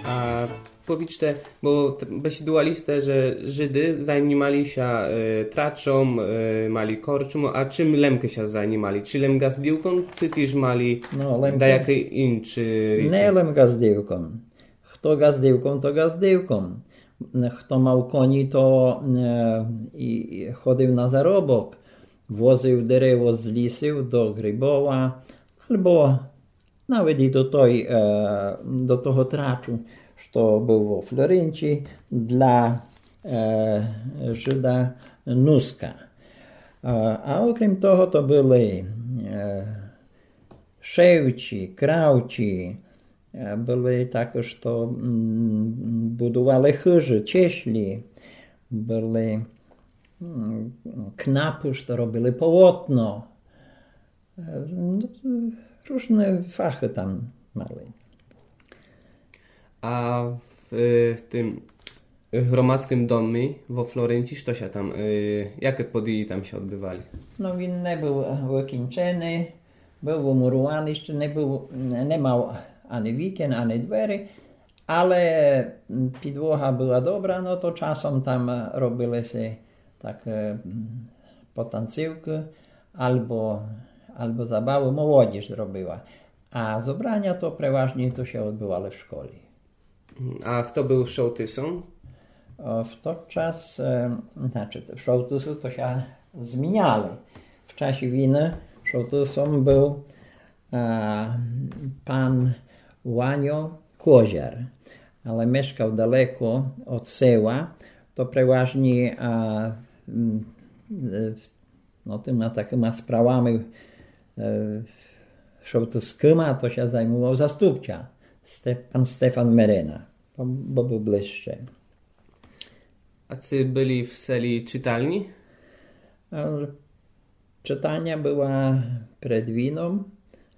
A powiedzcie, bo besidłaliste, że Żydy zajmowali się traczą, mali korczą, a czym lemkę się zajmowali? Czy lemka z diłką, czy też mali dajakiej inczy rzeczy? Не lemka z diłką. Kto gazdівком, to gazdівком. Хто мав коні, то і ходив на заробок, возив дерево з лісів до Грибова, або навіть і до того трачу, що був у Флоренції для Жида Нуска. А окрім того, то були шевчі, кравчі, byli також, to budowali chyży, cieśli, byli knapy, to robili połotno. Różne fachy tam mali. A w tym gromadzkim domie w Florencji, co się tam, jakie podії tam się odbywali? No він не був викінчений, був вимурований, ще не мав ani wikien, ani dvery, ale підлога była dobra, no to czasem tam robili się takie potancjówki albo zabawy, młodzież robiła. A zebrania to przeważnie to się odbywały w szkole. A kto był sołtysą? W to czas, znaczy sołtysy to się zmieniali. W czasie wojny sołtysem był pan Łanio Koziar, ale mieszkał daleko od Seła, to przeważnie no, tymi takimi sprawami sołtyskimi to się zajmował zastupca, pan Stefan Merena, bo był bliższy. A czy byli w seli czytalni? Czytania była przed wojną,